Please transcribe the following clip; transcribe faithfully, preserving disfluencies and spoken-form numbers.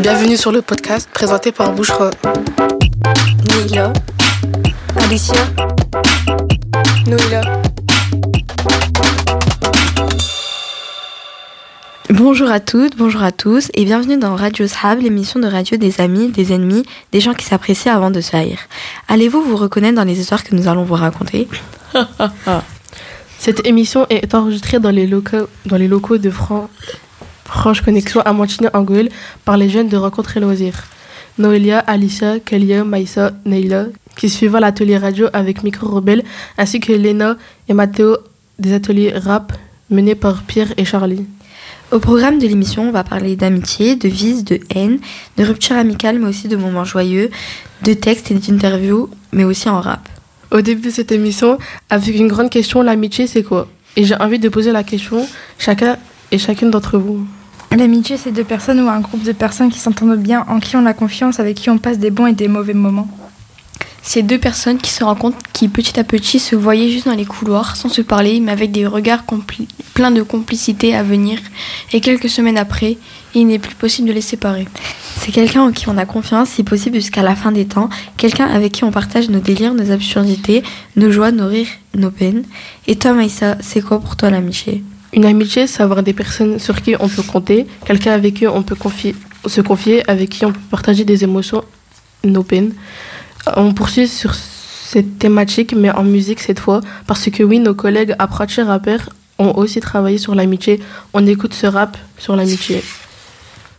Bienvenue sur le podcast présenté par Bouchra. Neila, Alicia, Noïla. Bonjour à toutes, bonjour à tous et bienvenue dans Radio Shab, l'émission de radio des amis, des ennemis, des gens qui s'apprécient avant de se haïr. Allez-vous vous reconnaître dans les histoires que nous allons vous raconter? Cette émission est enregistrée dans les locaux, dans les locaux de Fran- Franche Connexion à Montigny-Angoul par les jeunes de Rencontres et Loisirs. Noélia, Alicia, Kelia, Maïssa, Neila, qui suivent l'atelier radio avec Micro Rebelle, ainsi que Léna et Mathéo des ateliers rap menés par Pierre et Charlie. Au programme de l'émission, on va parler d'amitié, de vices, de haine, de rupture amicale, mais aussi de moments joyeux, de textes et d'interviews, mais aussi en rap. Au début de cette émission, avec une grande question, l'amitié c'est quoi? Et j'ai envie de poser la question chacun et chacune d'entre vous. L'amitié, c'est deux personnes ou un groupe de personnes qui s'entendent bien, en qui on a confiance, avec qui on passe des bons et des mauvais moments. C'est deux personnes qui se rencontrent, qui petit à petit se voyaient juste dans les couloirs, sans se parler, mais avec des regards compli- pleins de complicité à venir. Et quelques semaines après, il n'est plus possible de les séparer. C'est quelqu'un en qui on a confiance, si possible jusqu'à la fin des temps, quelqu'un avec qui on partage nos délires, nos absurdités, nos joies, nos rires, nos peines. Et toi Maïssa, c'est quoi pour toi l'amitié? Une amitié, c'est avoir des personnes sur qui on peut compter, quelqu'un avec qui on peut confier, se confier, avec qui on peut partager des émotions, nos peines. On poursuit sur cette thématique, mais en musique cette fois, parce que oui, nos collègues apprentis rappeurs ont aussi travaillé sur l'amitié. On écoute ce rap sur l'amitié.